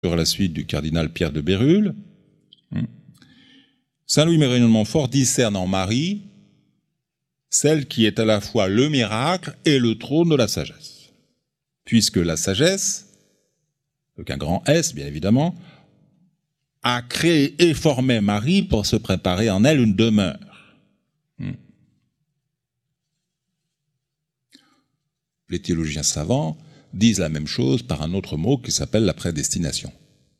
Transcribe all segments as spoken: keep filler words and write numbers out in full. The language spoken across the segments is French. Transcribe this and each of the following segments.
sur la suite du cardinal Pierre de Bérulle. Saint Louis-Marie de Montfort discerne en Marie celle qui est à la fois le miracle et le trône de la sagesse. Puisque la sagesse, avec un grand S bien évidemment, a créé et formé Marie pour se préparer en elle une demeure. Les théologiens savants disent la même chose par un autre mot qui s'appelle la prédestination.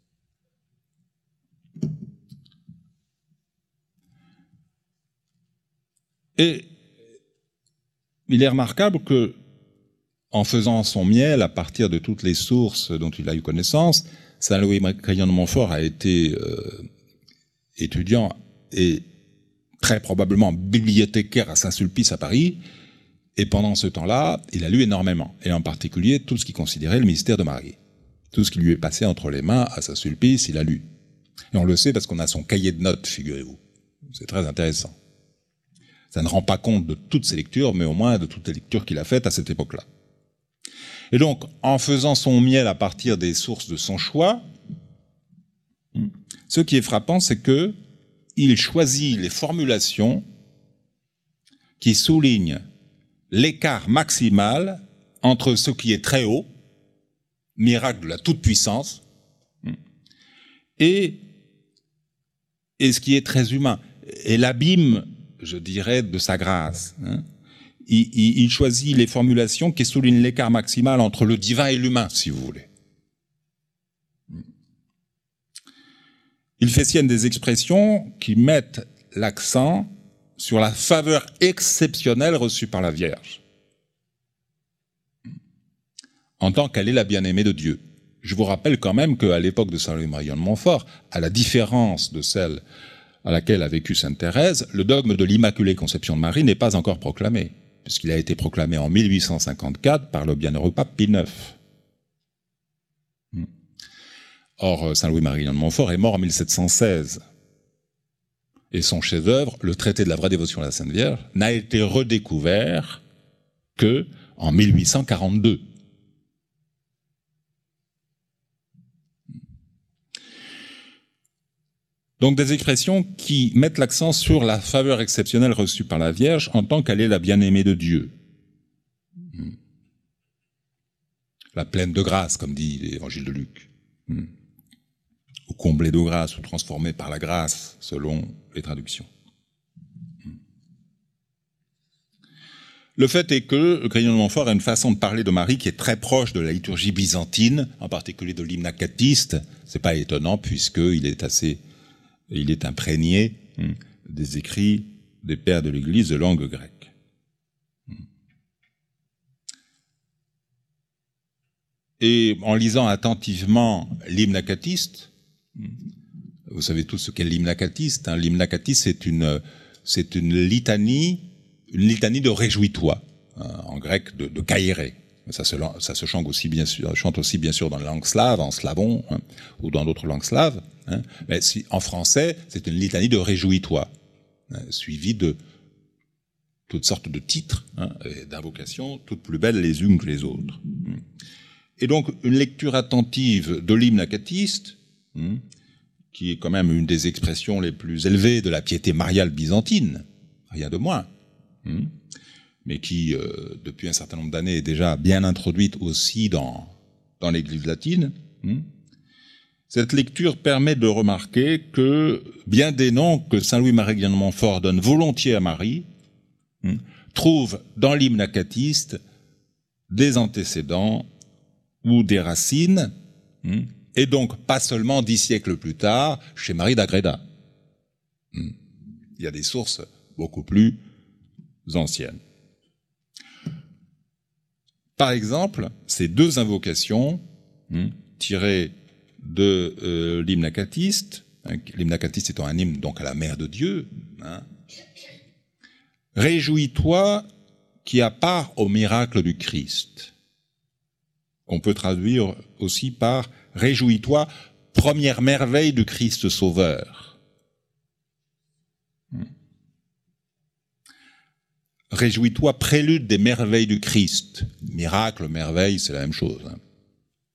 Et il est remarquable que, en faisant son miel à partir de toutes les sources dont il a eu connaissance, Saint Louis-Marie de Montfort a été euh, étudiant et très probablement bibliothécaire à Saint-Sulpice à Paris, et pendant ce temps-là, il a lu énormément, et en particulier tout ce qui considérait le mystère de Marie. Tout ce qui lui est passé entre les mains à Saint-Sulpice, il a lu. Et on le sait parce qu'on a son cahier de notes, figurez-vous. C'est très intéressant. Ça ne rend pas compte de toutes ses lectures, mais au moins de toutes les lectures qu'il a faites à cette époque-là. Et donc, en faisant son miel à partir des sources de son choix, ce qui est frappant, c'est que il choisit les formulations qui soulignent l'écart maximal entre ce qui est très haut, miracle de la toute-puissance, et, et ce qui est très humain, et l'abîme, je dirais, de sa grâce. Il, il, il choisit les formulations qui soulignent l'écart maximal entre le divin et l'humain, si vous voulez. Il fait sienne des expressions qui mettent l'accent sur la faveur exceptionnelle reçue par la Vierge, en tant qu'elle est la bien-aimée de Dieu. Je vous rappelle quand même qu'à l'époque de Saint Louis-Marie de Montfort, à la différence de celle à laquelle a vécu Sainte Thérèse, le dogme de l'Immaculée Conception de Marie n'est pas encore proclamé, puisqu'il a été proclamé en mille huit cent cinquante-quatre par le bienheureux pape Pie neuf. Or, Saint Louis-Marie de Montfort est mort en mille sept cent seize. Et son chef-d'œuvre, le traité de la vraie dévotion à la Sainte Vierge, n'a été redécouvert que en mille huit cent quarante-deux. Donc des expressions qui mettent l'accent sur la faveur exceptionnelle reçue par la Vierge en tant qu'elle est la bien-aimée de Dieu. La pleine de grâce, comme dit l'évangile de Luc. Ou comblée de grâce, ou transformée par la grâce, selon les traductions. Le fait est que Grignon de Montfort a une façon de parler de Marie qui est très proche de la liturgie byzantine, en particulier de l'hymne acatiste. C'est pas étonnant puisqu'il est assez, il est imprégné hein, des écrits des pères de l'Église de langue grecque. Et en lisant attentivement l'hymne acatiste, vous savez tous ce qu'est l'hymne acatiste. Hein. L'hymne acatiste, c'est une, c'est une litanie, une litanie de réjouis-toi, hein, en grec de, de kairé. Ça se, ça se chante aussi bien sûr, chante aussi bien sûr dans la langue slave, en slavon, hein, ou dans d'autres langues slaves. Hein. Mais si, en français, c'est une litanie de réjouis-toi, hein, suivie de toutes sortes de titres, hein, et d'invocations, toutes plus belles les unes que les autres. Et donc, une lecture attentive de l'hymne acatiste, Hum, qui est quand même une des expressions les plus élevées de la piété mariale byzantine, rien de moins, hum, mais qui, euh, depuis un certain nombre d'années, est déjà bien introduite aussi dans, dans l'Église latine. Hum. Cette lecture permet de remarquer que bien des noms que Saint Louis-Marie de Montfort donne volontiers à Marie hum, trouvent dans l'hymne acatiste des antécédents ou des racines, hum, et donc pas seulement dix siècles plus tard, chez Marie d'Agreda. Il y a des sources beaucoup plus anciennes. Par exemple, ces deux invocations, hein, tirées de euh, l'hymne acatiste, hein, l'hymne acatiste étant un hymne donc à la Mère de Dieu, hein, réjouis-toi qui a part au miracle du Christ, qu'on peut traduire aussi par réjouis-toi, première merveille du Christ Sauveur. Réjouis-toi, prélude des merveilles du Christ. Miracle, merveille, c'est la même chose. Hein.